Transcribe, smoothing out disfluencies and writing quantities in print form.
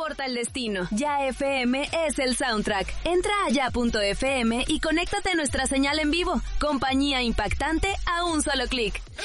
importa el destino. Ya FM es el soundtrack. Entra a ya.fm y conéctate a nuestra señal en vivo. Compañía impactante a un solo clic.